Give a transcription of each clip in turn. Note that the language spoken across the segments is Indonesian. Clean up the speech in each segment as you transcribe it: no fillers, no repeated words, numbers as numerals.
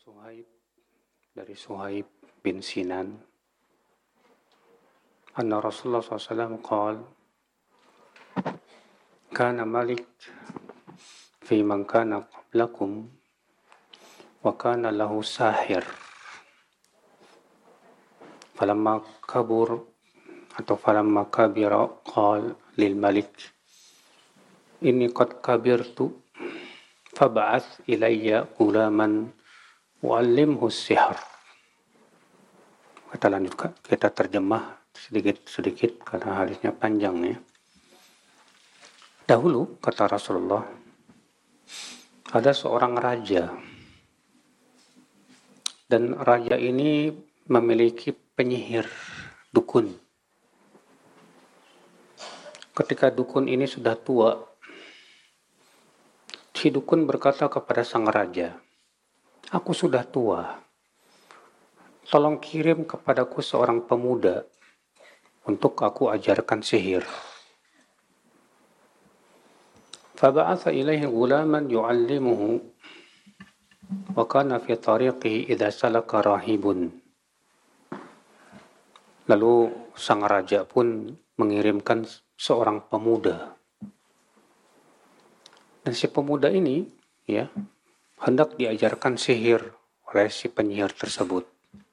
Suhaib dari Suhaib bin Sinan anna Rasulullah SAW qala kana malik fi man kana qablakum wa kana lahu sahir falamma kabira qala lil malik inni qad kabirtu fab'ath ilayya gulaman wa'allimhu sihr. Kita lanjutkan, kita terjemah sedikit karena hadisnya panjang ya. Dahulu kata Rasulullah, ada seorang raja dan raja ini memiliki penyihir dukun. Ketika dukun ini sudah tua, si dukun berkata kepada sang raja, "Aku sudah tua. Tolong kirim kepadaku seorang pemuda untuk aku ajarkan sihir." Faba'atha ilaihi gulaman yu'allimuhu wa kana fi tariqihi idza salaka rahibun. Lalu sang raja pun mengirimkan seorang pemuda. Dan si pemuda ini hendak diajarkan sihir oleh si penyihir tersebut.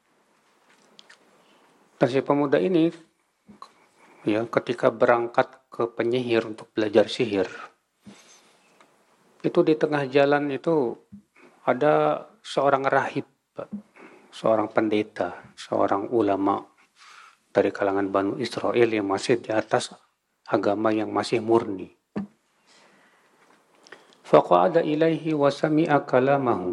Dan si pemuda ini ketika berangkat ke penyihir untuk belajar sihir, itu di tengah jalan itu ada seorang rahib, seorang pendeta, seorang ulama dari kalangan Banu Israel yang masih di atas agama yang masih murni. Faqa'ada ilaihi wa sami'a kalamahu.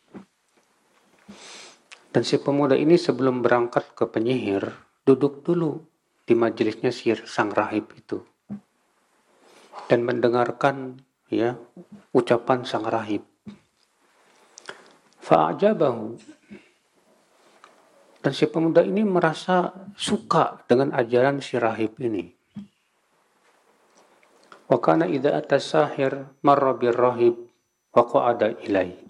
Dan si pemuda ini sebelum berangkat ke penyihir, duduk dulu di majelisnya si sang rahib itu. Dan mendengarkan ucapan sang rahib. Fa'ajabahu. Dan si pemuda ini merasa suka dengan ajaran si rahib ini. Wa kana idza atas sahir marra birrahib wa qa'ada ilai.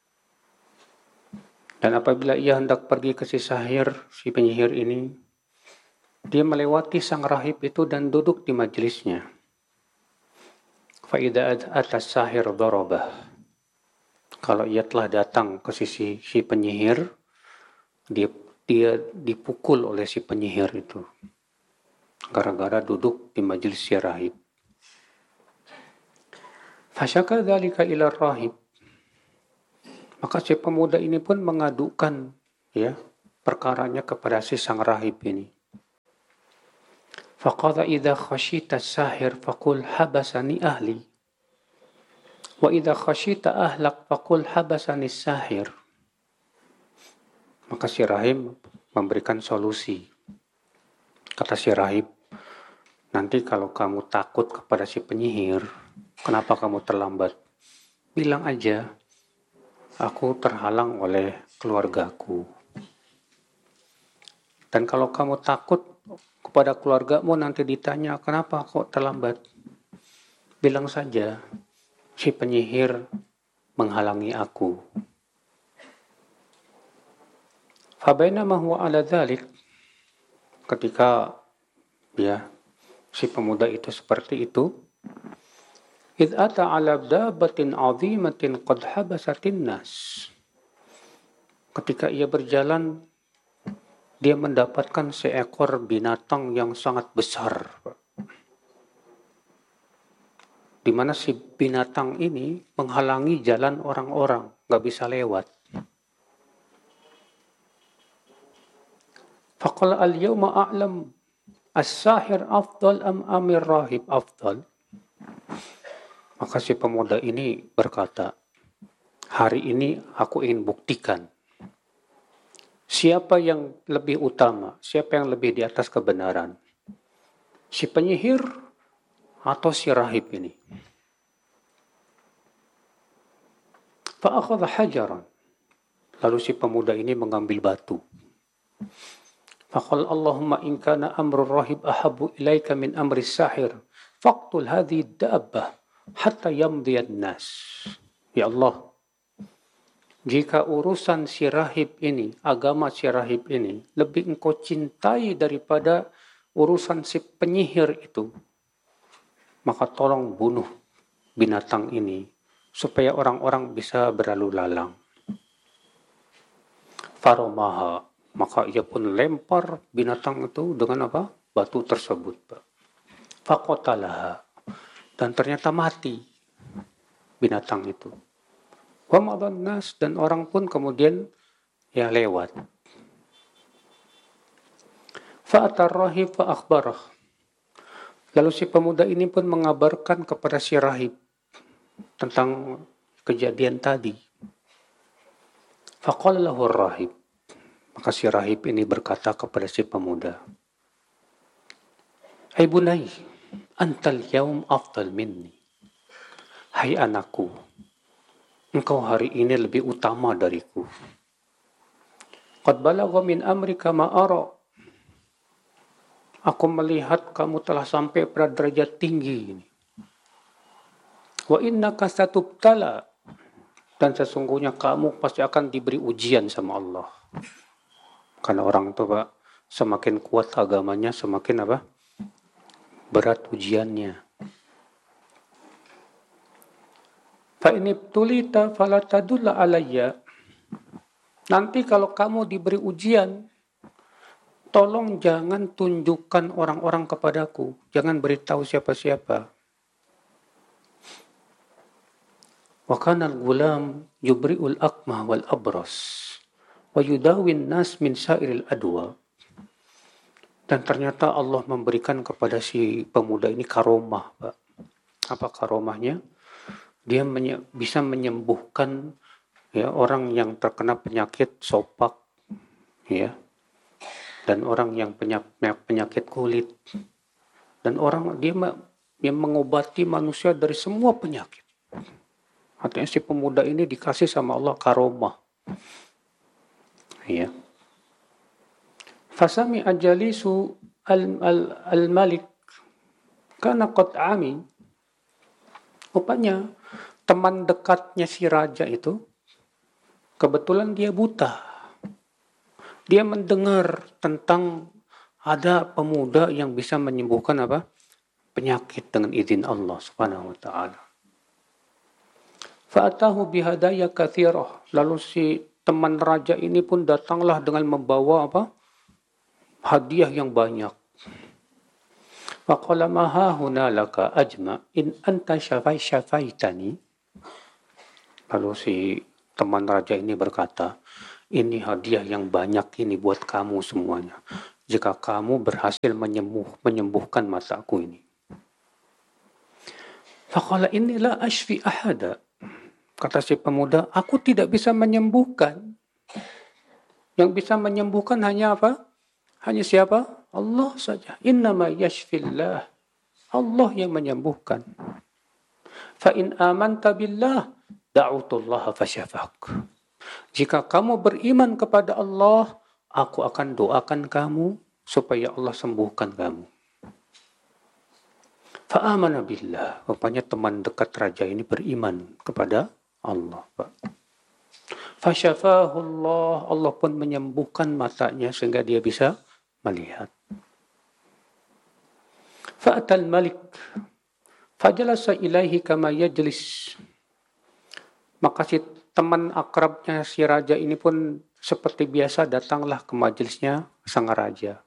Dan apabila ia hendak pergi ke si sahir, si penyihir ini, dia melewati sang rahib itu dan duduk di majelisnya. Fa idza atas sahir darabah. Kalau ia telah datang ke sisi si penyihir, dia dipukul oleh si penyihir itu. Gara-gara duduk di majelis si rahib. Fasyaka dzalika ila rahib. Maka si pemuda ini pun mengadukan perkaranya kepada si sang rahib ini. Faqala idza khashita sahir faqul habasani ahli. Wa idza khashita ahlak faqul habasani sahir. Maka si rahib memberikan solusi. Kata si rahib, nanti kalau kamu takut kepada si penyihir, kenapa kamu terlambat? Bilang aja, aku terhalang oleh keluargaku. Dan kalau kamu takut kepada keluargamu nanti ditanya, kenapa kok terlambat? Bilang saja, si penyihir menghalangi aku. Fabainama huwa ala dzalik, ketika si pemuda itu seperti itu, idh ata ala dabatin azimatin qad habasatin nas. Ketika ia berjalan, dia mendapatkan seekor binatang yang sangat besar. Di mana si binatang ini menghalangi jalan orang-orang, gak bisa lewat. Faqala al-yawma a'lam as-sahir afdal am amir rahib afdal. Maka si pemuda ini berkata, hari ini aku ingin buktikan siapa yang lebih utama, siapa yang lebih di atas kebenaran. Si penyihir atau si rahib ini. Fa'akhadha hajaran. Lalu si pemuda ini mengambil batu. Faqala Allahumma in kana amrul rahib ahabbu ilaika min amri sahir faqtul hadhihi dabbah hatta yamdiyad nas. Ya Allah, Jika urusan si rahib ini, agama si rahib ini, lebih engkau cintai daripada urusan si penyihir itu, maka tolong bunuh binatang ini, supaya orang-orang bisa berlalu lalang. Faromaha, maka ia pun lempar binatang itu dengan apa? Batu tersebut. Fakotalaha, dan ternyata mati binatang itu. Wamadhan nas, dan orang pun kemudian ya lewat. Fa'atar rahib fa'akhbarah. Lalu si pemuda ini pun mengabarkan kepada si rahib tentang kejadian tadi. Faqala lahu rahib. Maka si rahib ini berkata kepada si pemuda, "Hai bunai, antal yaum afdal minni." Hai anakku, engkau hari ini lebih utama dariku. Qad balagha min amrika ma ara. Aku melihat kamu telah sampai pada derajat tinggi ini. Wa innaka satubtala, dan sesungguhnya kamu pasti akan diberi ujian sama Allah. Karena orang itu Pak, semakin kuat agamanya, semakin apa? Berat ujiannya. Fa inibtulita fala tadulla alayya. Nanti kalau kamu diberi ujian, tolong jangan tunjukkan orang-orang kepadaku. Jangan beritahu siapa-siapa. Wa kana al-gulam yubri'ul aqmah wal abras wa yudawin nas min sa'iril adwa. Dan ternyata Allah memberikan kepada si pemuda ini karomah, Pak. Apa karomahnya? Dia bisa menyembuhkan ya orang yang terkena penyakit sopak, ya, dan orang yang penyakit kulit, dan orang dia mengobati manusia dari semua penyakit. Artinya si pemuda ini dikasih sama Allah karomah. Ya. Fasami ajalisu al-malik kana qad ami. Rupanya teman dekatnya si raja itu kebetulan dia buta. Dia mendengar tentang ada pemuda yang bisa menyembuhkan apa? Penyakit dengan izin Allah Subhanahu wa taala. Fa'atahu bihadaya katsirah. Lalu si teman raja ini pun datanglah dengan membawa apa? Hadiah yang banyak. Faqala ma hahuna laka ajma in anta syafaitani. Lalu si teman raja ini berkata, ini hadiah yang banyak ini buat kamu semuanya. Jika kamu berhasil menyembuhkan mataku ini. Faqala inni la ashfi ahada. Kata si pemuda, aku tidak bisa menyembuhkan. Yang bisa menyembuhkan hanya apa? Hanya siapa? Allah saja. Innama yashfillah. Allah yang menyembuhkan. Fa in amanta billah da'utullaha fasyafak. Jika kamu beriman kepada Allah, aku akan doakan kamu supaya Allah sembuhkan kamu. Fa'amana billah. Rupanya teman dekat raja ini beriman kepada Allah, Pak. Fasyafahullah, Allah pun menyembuhkan matanya sehingga dia bisa melihat. Fa'atal malik fajalasa ilaihi kama yajlis. Maka si teman akrabnya si raja ini pun seperti biasa datanglah ke majelisnya sang raja.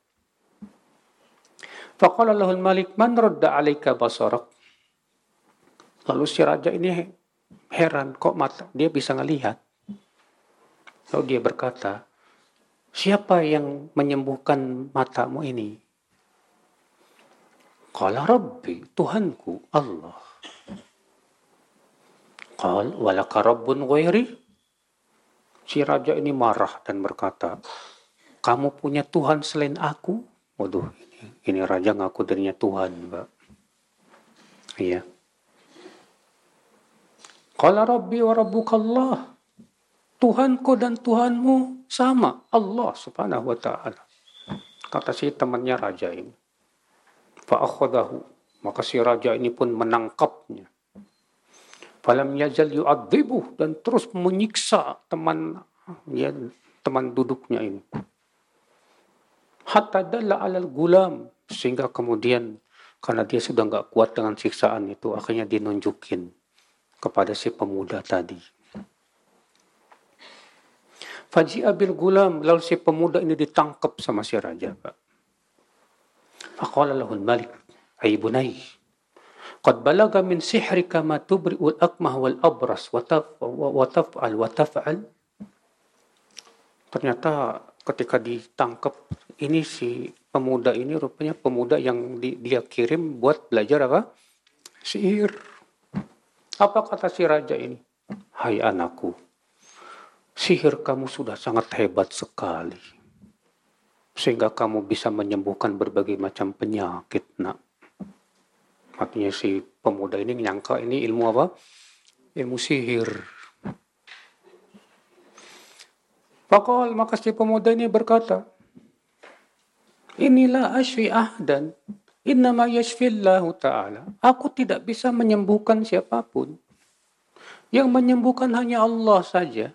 Faqala lahul malik man radda alaika basarak. Lalu si raja ini heran, kok mata dia bisa ngelihat. Lalu dia berkata, siapa yang menyembuhkan matamu ini? Qala Rabbi, Tuhanku, Allah. Qal walaka rabbun ghairi. Si raja ini marah dan berkata, kamu punya Tuhan selain aku? Waduh, ini raja ngaku dirinya Tuhan, Mbak. Iya. Qala Rabbi wa rabbukallah. Tuhanku dan Tuhanmu sama, Allah Subhanahu wa taala. Kata si temannya raja ini. Fa akhadahu, maka si raja ini pun menangkapnya. Falam yazal yu'adzibuh, dan terus menyiksa teman duduknya ini. Hatta dalla alal gulam, sehingga kemudian karena dia sudah nggak kuat dengan siksaan itu, akhirnya dinunjukin kepada si pemuda tadi. Faji'a bil gulam, lalu si pemuda ini ditangkap sama si raja, Pak. Faqala lahul malik, ay bunay, qad balaga min sihrika ma tubri'ul akmah wal abras wa taf'al. Ternyata ketika ditangkap, ini si pemuda ini rupanya pemuda yang dia kirim buat belajar apa? Sihir. Apa kata si raja ini? Hai anakku, sihir kamu sudah sangat hebat sekali, sehingga kamu bisa menyembuhkan berbagai macam penyakit, nak. Artinya si pemuda ini nyangka ini ilmu apa? Ilmu sihir. Faqal, maka si pemuda ini berkata, inilah ashfi ahdan, innama yashfillahu ta'ala. Aku tidak bisa menyembuhkan siapapun. Yang menyembuhkan hanya Allah saja.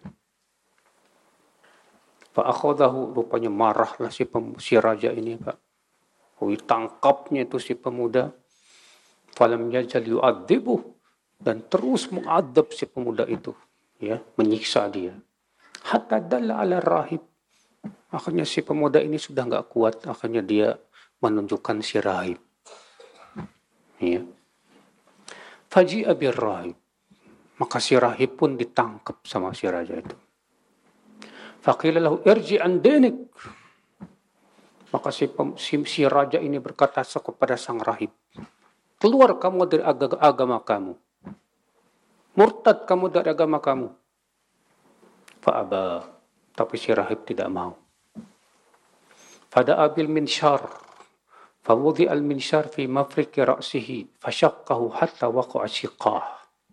Fa'akhadahu, rupanya marahlah si raja ini, Pak. Tangkapnya itu si pemuda. Falam yazal yu'adzibuh, dan terus mengadab si pemuda itu, ya, menyiksa dia. Hatta dalla ala rahib. Akhirnya si pemuda ini sudah nggak kuat, akhirnya dia menunjukkan si rahib. Ya. Faji'a bir rahib. Maka si rahib pun ditangkap sama si raja itu. Faqila lahu irji an dinik. Maka si raja ini berkata kepada sang rahib, keluar kamu dari agama kamu. Murtad kamu dari agama kamu. Fa'aba, tapi si rahib tidak mau. Fada'a bil minshar, fawudi al minshar fi mafriki ra'sihi, fasyaqqahu hatta waqa'a shiqah.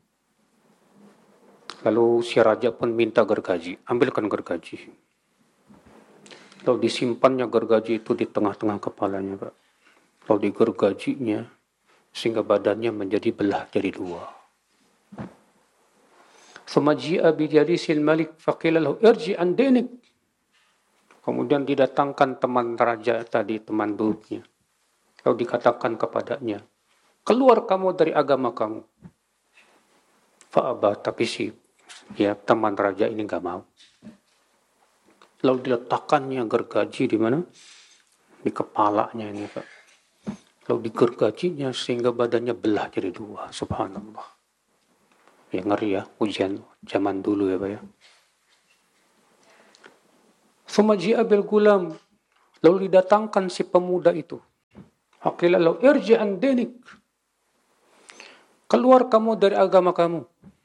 Lalu si raja pun minta gergaji, ambilkan gergaji. Lalu disimpannya gergaji itu di tengah-tengah kepalanya, Pak. Lalu digergajinya sehingga badannya menjadi belah jadi dua. Sumaji'a bijalisil malik faqila lahu irji an dinik. Kemudian didatangkan teman raja tadi, teman duduknya. Lalu dikatakan kepadanya, keluar kamu dari agama kamu. Fa'aba, tapi teman raja ini enggak mau. Lalu diletakkannya gergaji di mana? Di kepalanya ini, Pak. Lalu digergajinya sehingga badannya belah jadi dua. Subhanallah. Ya ngeri ya, ujian zaman dulu ya, Pak ya. Sumaji'a bil gulam. Lalu didatangkan si pemuda itu. Aqila lahu irji an dinik. Keluar kamu dari agama kamu.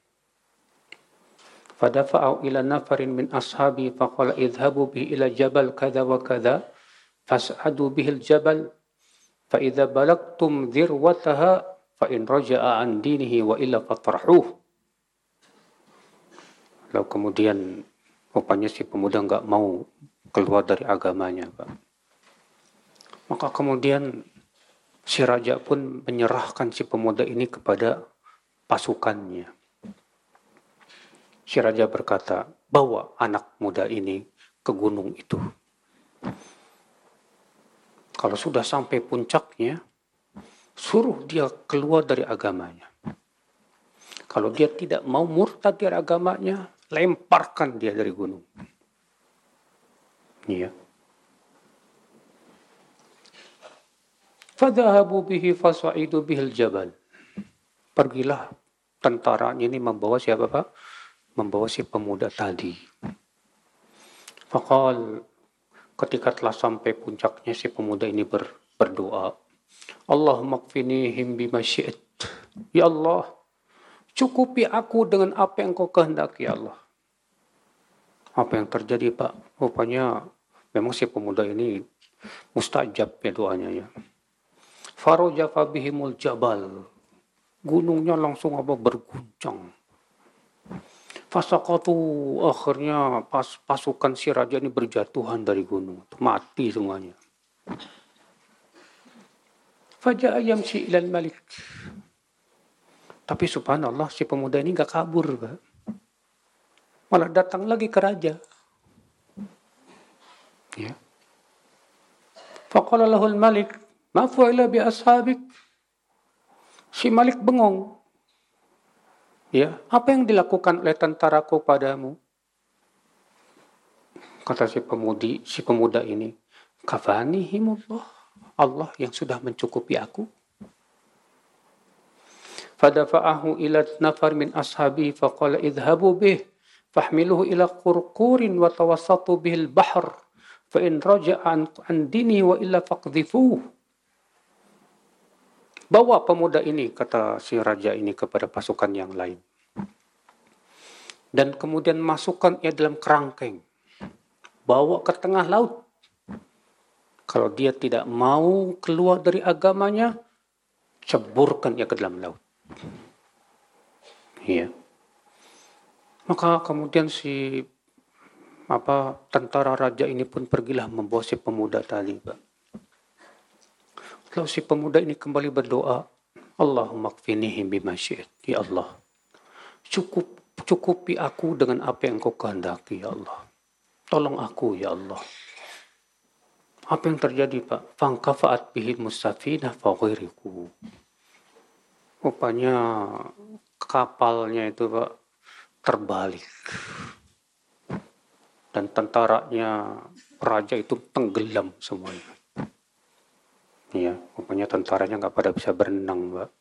Fadafa'u ila nafarin min ashabi faqala idhabu bihi ila jabal kada wa kada fas'adu bihi al-jabal fa idza balagtum dhirwataha fa in raja'a an dinihi wa illa fatrahuh. Lalu kemudian rupanya si pemuda enggak mau keluar dari agamanya, Pak. Maka kemudian si raja pun menyerahkan si pemuda ini kepada pasukannya. Si raja berkata, bawa anak muda ini ke gunung itu. Kalau sudah sampai puncaknya, suruh dia keluar dari agamanya. Kalau dia tidak mau murtad dari agamanya, lemparkan dia dari gunung. Iya. Fadhahabu bihi faswa'idu bihil jabal. Pergilah tentaranya ini membawa siapa, Pak? Membawa si pemuda tadi. Faqal, ketika telah sampai puncaknya, si pemuda ini berdoa, Allahumma kfinihim bima syi'it. Ya Allah, cukupi aku dengan apa yang kau kehendaki, ya Allah. Apa yang terjadi, Pak? Rupanya memang si pemuda ini mustajab ya doanya ya. Farojafa bihimul jabal. Gunungnya langsung berguncang. Fasaqatu, akhirnya pasukan si raja ini berjatuhan dari gunung. Mati semuanya. Faja'a yamshi ilal malik. Tapi subhanallah si pemuda ini gak kabur, Pak. Malah datang lagi ke raja. Ya. Faqala lahul malik, ma fu'ila bi ashabik? Si Malik bengong. Ya, apa yang dilakukan oleh tentaraku padamu? Kata si pemuda ini, kafanihimullah, Allah yang sudah mencukupi aku. Fadafa'ahu ila nafar min ashabi faqala idhabu bih fahmiluhu ila qurqurin wa tawassatu bihil bahr fa in raja'a an dini wa illa faqdhifuh. Bawa pemuda ini, kata si raja ini kepada pasukan yang lain. Dan kemudian masukkan ia dalam kerangkeng. Bawa ke tengah laut. Kalau dia tidak mau keluar dari agamanya, ceburkan ia ke dalam laut. Iya. Maka kemudian si tentara raja ini pun pergilah membawa si pemuda tadi, Pak. Lalu si pemuda ini kembali berdoa, Allahumma kfinihim bima syi'it. Ya Allah, cukupi aku dengan apa yang Kau kehendaki, ya Allah. Tolong aku, ya Allah. Apa yang terjadi, Pak? Fangkafa'at bihi musafinah faghiriku. Rupanya kapalnya itu, Pak, terbalik. Dan tentaranya raja itu tenggelam semuanya. Ya, rupanya tentaranya nggak pada bisa berenang, Pak.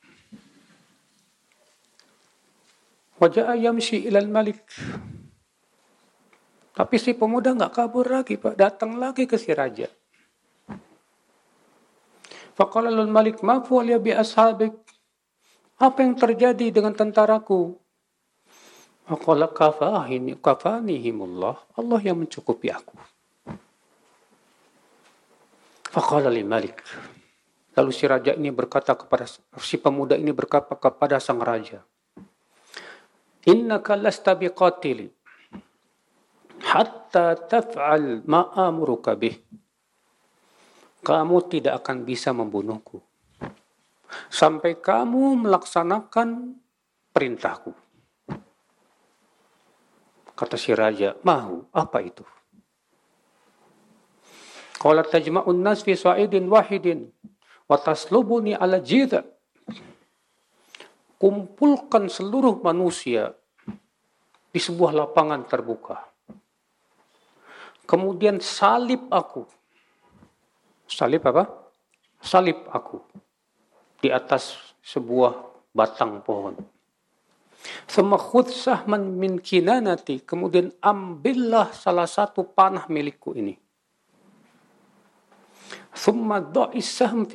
Waja'a yamshi ilal malik. Tapi si pemuda nggak kabur lagi, Pak. Datang lagi ke si raja. Faqala lil malik ma fu'aliya bi ashabik. Apa yang terjadi dengan tentaraku? Faqala kafanihimullah. Allah yang mencukupi aku. Faqala lil malik. Lalu si raja ini berkata kepada si pemuda ini berkata kepada sang raja, innaka lasta biqatili hatta taf'al ma amuruka bih. Kamu tidak akan bisa membunuhku sampai kamu melaksanakan perintahku. Kata si raja, mahu, apa itu? Qala tajma'un nas fi sa'idin wahidin wa taslubuni ala jidha. Kumpulkan seluruh manusia di sebuah lapangan terbuka. Kemudian salib aku. Salib apa? Salib aku di atas sebuah batang pohon. Thumma khudh sahman min kinanati. Kemudian ambillah salah satu panah milikku ini. Thumma dha'is sahm